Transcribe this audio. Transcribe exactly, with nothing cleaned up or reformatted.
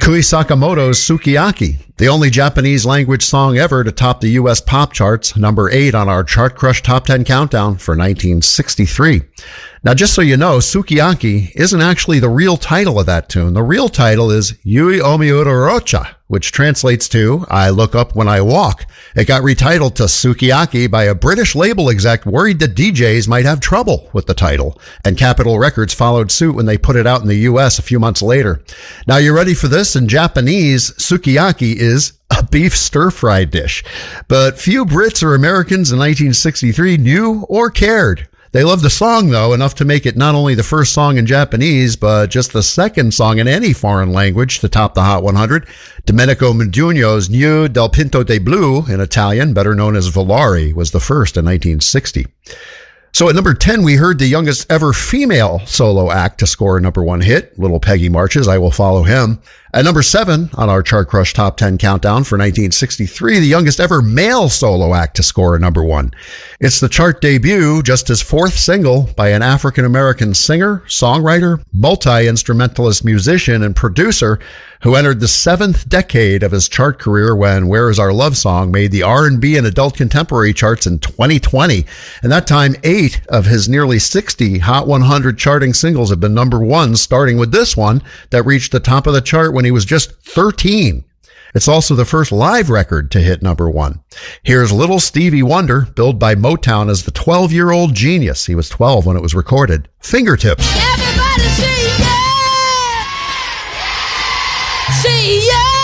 Kui Sakamoto's Sukiyaki, the only Japanese language song ever to top the U S pop charts, number eight on our Chart Crush Top ten Countdown for nineteen sixty-three. Now, just so you know, Sukiyaki isn't actually the real title of that tune. The real title is Yui Omiurorocha, which translates to I Look Up When I Walk. It got retitled to Sukiyaki by a British label exec worried that D Js might have trouble with the title, and Capitol Records followed suit when they put it out in the U S a few months later. Now, you ready for this? In Japanese, Sukiyaki is a beef stir-fry dish, but few Brits or Americans in nineteen sixty-three knew or cared. They loved the song, though, enough to make it not only the first song in Japanese, but just the second song in any foreign language to top the Hot one hundred. Domenico Modugno's New del Pinto de Blu, in Italian, better known as Volare, was the first in nineteen sixty. So at number ten, we heard the youngest ever female solo act to score a number one hit, Little Peggy March's I Will Follow Him. At number seven on our Chart Crush Top ten Countdown for nineteen sixty-three, the youngest ever male solo act to score a number one. It's the chart debut, just his fourth single, by an African-American singer, songwriter, multi-instrumentalist musician, and producer who entered the seventh decade of his chart career when Where Is Our Love Song made the R and B and adult contemporary charts in twenty twenty. And that time, eight of his nearly sixty Hot one hundred charting singles have been number one, starting with this one that reached the top of the chart when he was just thirteen. It's also the first live record to hit number one. Here's Little Stevie Wonder, billed by Motown as the twelve-year-old genius. He was twelve when it was recorded. Fingertips. Everybody say yeah! Say yeah!